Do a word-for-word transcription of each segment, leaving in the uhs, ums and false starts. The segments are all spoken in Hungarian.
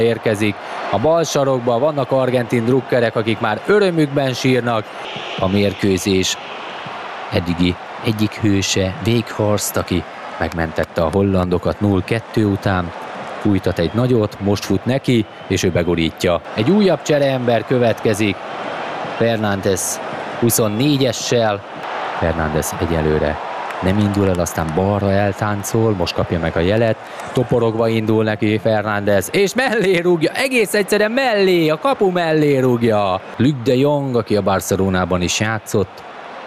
érkezik a bal sarokba, vannak argentin drukkerek, akik már örömükben sírnak. A mérkőzés eddigi egyik hőse, Weghorst, aki megmentette a hollandokat nulla kettő után, fújtat egy nagyot, most fut neki, és ő begurítja. Egy újabb csereember következik, Fernández huszonnégyessel. Fernández egyelőre nem indul el, aztán balra eltáncol, most kapja meg a jelet, toporogva indul neki Fernández, és mellé rúgja, egész egyszerűen mellé, a kapu mellé rúgja. Luc de Jong, aki a Barcelonában is játszott,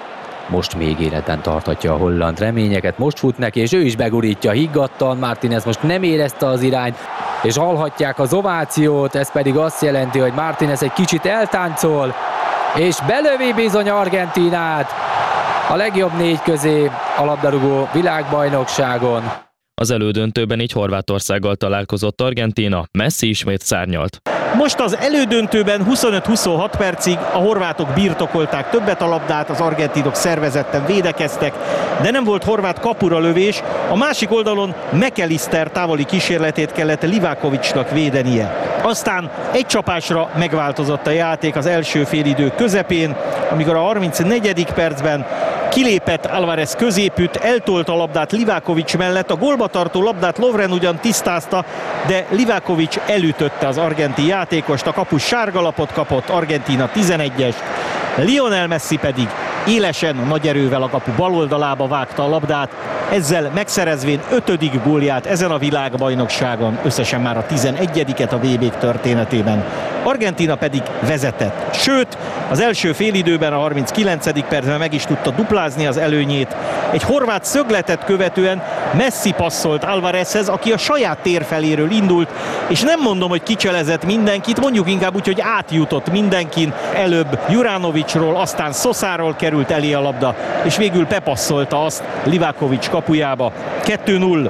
most még életben tarthatja a holland reményeket, most fut neki, és ő is begurítja higgadtan. Martínez most nem érezte az irányt, és hallhatják az ovációt, ez pedig azt jelenti, hogy Martínez egy kicsit eltáncol, és belövi bizony Argentínát a legjobb négy közé a labdarúgó világbajnokságon. Az elődöntőben így Horvátországgal találkozott Argentína, Messi ismét szárnyalt. Most az elődöntőben huszonöt-huszonhat percig a horvátok birtokolták többet a labdát, az argentinok szervezetten védekeztek, de nem volt horvát kapura lövés. A másik oldalon McAllister távoli kísérletét kellett Livakovicsnak védenie. Aztán egy csapásra megváltozott a játék az első félidő közepén, amikor a harmincnegyedik percben kilépett Álvarez középütt, eltolta a labdát Livakovics mellett, a gólba tartó labdát Lovren ugyan tisztázta, de Livakovics elütötte az argentin játékost, a kapus sárgalapot kapott, Argentína tizenegyes, Lionel Messi pedig élesen, nagy erővel a kapu baloldalába vágta a labdát, ezzel megszerezvén ötödik gólját ezen a világbajnokságon, összesen már a tizenegyediket a vé bék történetében. Argentína pedig vezetett, sőt, az első félidőben a harminckilencedik percben meg is tudta duplázni az előnyét. Egy horvát szögletet követően Messi passzolt Álvarezhez, aki a saját tér feléről indult, és nem mondom, hogy kicselezett mindenkit, mondjuk inkább úgy, hogy átjutott mindenkin. Előbb Juranovicsról, aztán Sosáról került elé a labda, és végül bepasszolta azt Livakovics kapujába. kettő null.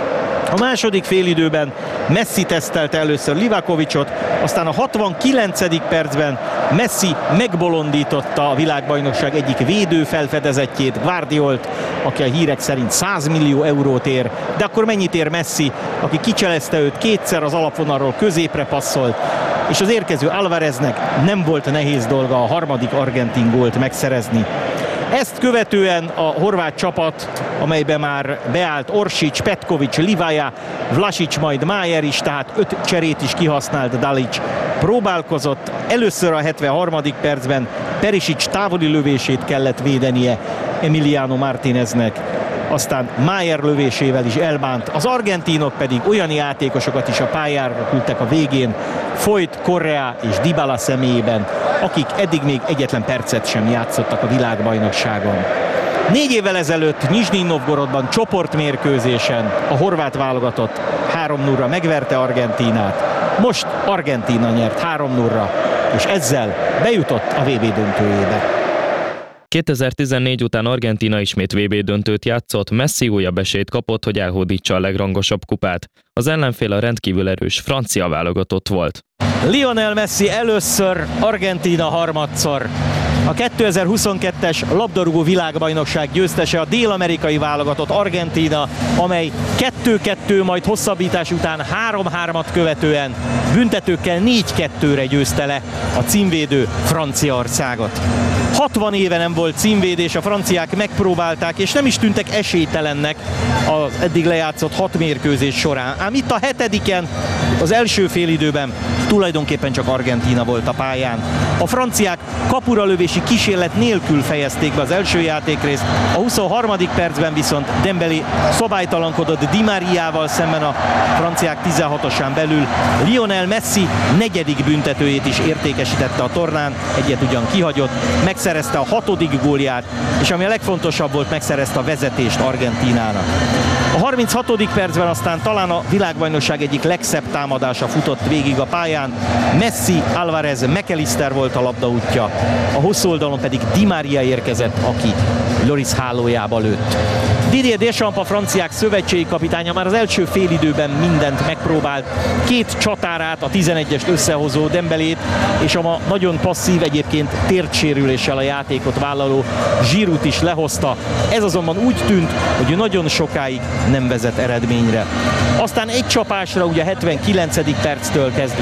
A második félidőben Messi tesztelte először Livakovicsot, aztán a hatvankilencedik percben Messi megbolondította a világbajnokság egyik védő felfedezettjét, Guardiolt, aki a hírek szerint száz millió eurót ér. De akkor mennyit ér Messi, aki kicselezte őt kétszer az alapvonalról, középre passzolt, és az érkező Álvareznek nem volt nehéz dolga a harmadik argentin gólt megszerezni. Ezt követően a horvát csapat, amelyben már beállt Orsic, Petkovic, Livaja, Vlasic, majd Mayer is, tehát öt cserét is kihasznált Dalic, próbálkozott. Először a hetvenharmadik percben Perisic távoli lövését kellett védenie Emiliano Martíneznek, aztán Mayer lövésével is elbánt. Az argentinok pedig olyan játékosokat is a pályára küldtek a végén, Foyt, Correa és Dybala személyében, akik eddig még egyetlen percet sem játszottak a világbajnokságon. Négy évvel ezelőtt Nizsnyi Novgorodban csoportmérkőzésen a horvát válogatott három nullra megverte Argentínát. Most Argentína nyert három nullra, és ezzel bejutott a vé bé döntőjébe. kétezer-tizennégy után Argentína ismét vé bé döntőt játszott, Messi újabb esélyt kapott, hogy elhódítsa a legrangosabb kupát. Az ellenfél a rendkívül erős francia válogatott volt. Lionel Messi először, Argentína harmadszor. A kétezer-huszonkettes labdarúgó világbajnokság győztese a dél-amerikai válogatott Argentína, amely kettő kettő, majd hosszabbítás után három hármat követően büntetőkkel négy kettőre győzte le a címvédő Franciaországot. hatvan éve nem volt címvédés, a franciák megpróbálták, és nem is tűntek esélytelennek az eddig lejátszott hat mérkőzés során. Ám itt a hetediken, az első félidőben tulajdonképpen csak Argentína volt a pályán. A franciák kapuralövési kísérlet nélkül fejezték be az első játékrészt, a huszonharmadik percben viszont Dembélé szabálytalankodott Di Mariával szemben a franciák tizenhatosán belül. Lionel Messi negyedik büntetőjét is értékesítette a tornán, egyet ugyan kihagyott, megszerezte a hatodik gólját, és ami a legfontosabb volt, megszerezte a vezetést Argentínának. A harminchatodik percben aztán talán a világbajnokság egyik legszebb támadása futott végig a pályán. Messi, Álvarez, McAllister volt a labdaútja, a hosszú oldalon pedig Di Maria érkezett, aki Lloris hálójába lőtt. Didier Deschamps, a franciák szövetségi kapitánya már az első félidőben mindent megpróbált. Két csatárát, a tizenegyest összehozó Dembélét és a ma nagyon passzív, egyébként térdsérüléssel a játékot vállaló Giroud is lehozta. Ez azonban úgy tűnt, hogy nagyon sokáig nem vezet eredményre. Aztán egy csapásra, ugye a hetvenkilencedik perctől kezdve